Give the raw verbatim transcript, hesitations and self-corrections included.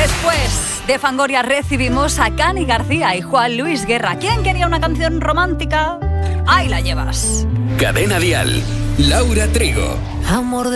Después de Fangoria recibimos a Cani García y Juan Luis Guerra. ¿Quién quería una canción romántica? Ahí la llevas. Cadena Dial, Laura Trigo. Amor de